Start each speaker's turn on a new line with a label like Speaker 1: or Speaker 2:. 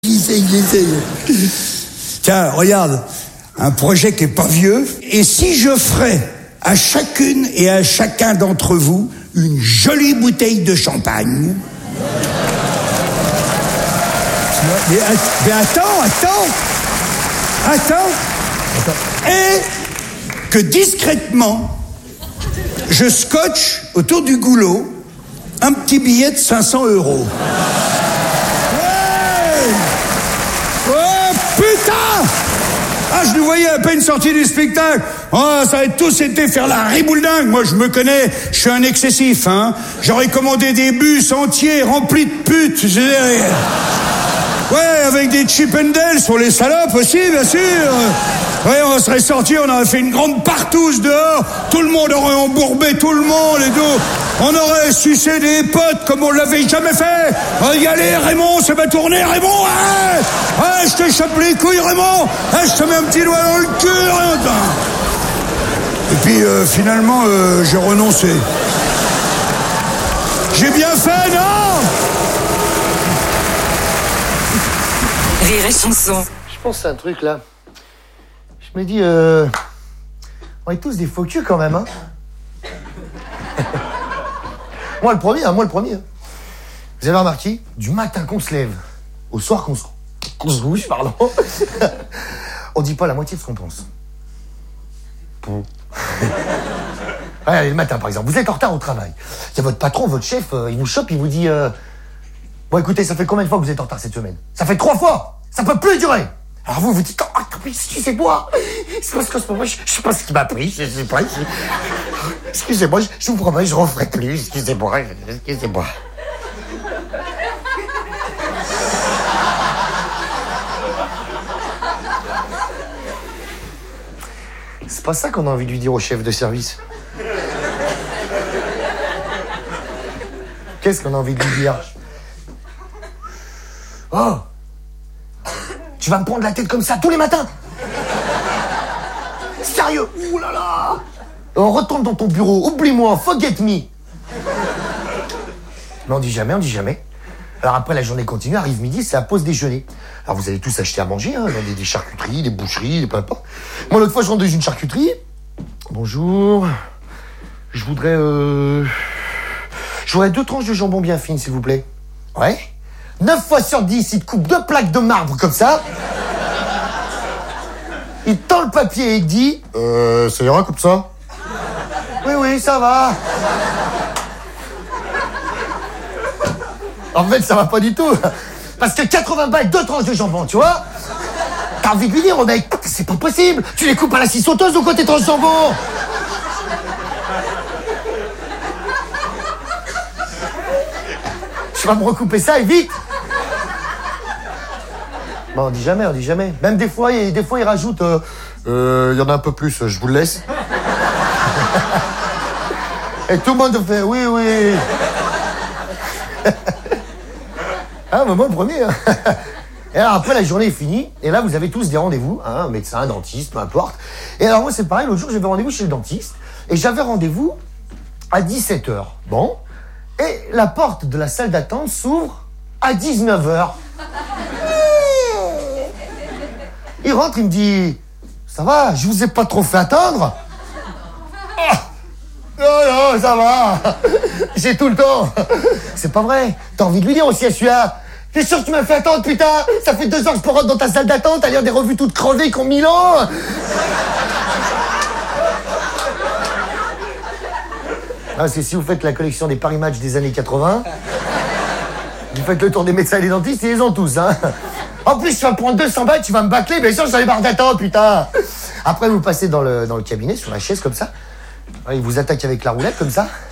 Speaker 1: Tiens, regarde, un projet qui est pas vieux. Et si je ferais à chacune et à chacun d'entre vous une jolie bouteille de champagne. Mais attends. Et que discrètement, je scotche autour du goulot un petit billet de 500 €. Ouais, putain! Ah, je nous voyais à peine sortis du spectacle. Oh, ça a tous été faire la ribouledingue. Moi, je me connais, je suis un excessif, hein. J'aurais commandé des bus entiers remplis de putes. Ouais, avec des Chip 'n Dale sur les salopes aussi, bien sûr. Ouais, on serait sortis, on aurait fait une grande partouze dehors. Tout le monde aurait embourbé tout le monde et tout. On aurait sucé des potes comme on l'avait jamais fait. Y aller, Raymond, c'est ma tournée, Raymond. Ouais, je te chope les couilles, Raymond. Je te mets un petit doigt dans le cul. Et puis, finalement, j'ai renoncé. J'ai bien fait, non?
Speaker 2: Rire et chanson.
Speaker 3: Je pense à un truc là. Je me dis, on est tous des faux culs quand même, hein. Moi le premier. Vous avez remarqué, du matin qu'on se lève, au soir qu'on se couche, pardon, on dit pas la moitié de ce qu'on pense. Ouais, le matin par exemple, vous êtes en retard au travail. Il y a votre patron, votre chef, il vous chope, il vous dit bon écoutez, ça fait combien de fois que vous êtes en retard cette semaine? Ça fait 3 fois. Ça peut plus durer. Alors vous dites, oh, excusez-moi. C'est parce que moi, je sais pas ce qui m'a pris, je sais pas. Excusez-moi, je vous promets, je referai plus. Excusez-moi. C'est pas ça qu'on a envie de lui dire au chef de service. Qu'est-ce qu'on a envie de lui dire? Oh! Tu vas me prendre la tête comme ça tous les matins? Sérieux? Ouh là là! On retourne dans ton bureau, oublie-moi, forget me. Mais on dit jamais. Alors après la journée continue, arrive midi, c'est la pause déjeuner. Alors vous allez tous acheter à manger, hein, dans des charcuteries, des boucheries, peu importe. Moi l'autre fois je rentre dans une charcuterie. Bonjour. Je voudrais 2 tranches de jambon bien fines, s'il vous plaît. Ouais. 9 fois sur 10, il te coupe 2 plaques de marbre comme ça. Il tend le papier et il te dit ça ira comme ça? Oui, ça va. En fait, ça va pas du tout. Parce que 80 balles, 2 tranches de jambon, tu vois. T'as envie de lui dire au mec, c'est pas possible. Tu les coupes à la scie sauteuse ou quoi tes tranches de jambon? Tu vas me recouper ça et vite. Bon, on dit jamais. Même des fois, il rajoute y en a un peu plus, je vous le laisse. Et tout le monde fait oui. Ah, moi le premier. Hein. Et alors après, la journée est finie. Et là, vous avez tous des rendez-vous. Hein, médecin, dentiste, peu importe. Et alors moi, c'est pareil. L'autre jour, j'avais rendez-vous chez le dentiste. Et j'avais rendez-vous à 17h. Bon. Et la porte de la salle d'attente s'ouvre à 19h. Il rentre, il me dit ça va, je vous ai pas trop fait attendre? Non, ça va. J'ai tout le temps. C'est pas vrai. T'as envie de lui dire aussi à celui-là. T'es sûr que tu m'as fait attendre, putain? Ça fait 2 heures que je peux rentrer dans ta salle d'attente à lire des revues toutes crevées qui ont 1000 ans. Ah, c'est si vous faites la collection des Paris Match des années 80, vous faites le tour des médecins et des dentistes, ils les ont tous, hein. En plus, tu vas me prendre 200 balles, tu vas me bâcler, bien sûr, j'en ai marre d'attendre, putain. Après, vous passez dans le cabinet, sur la chaise, comme ça. Il vous attaque avec la roulette, comme ça.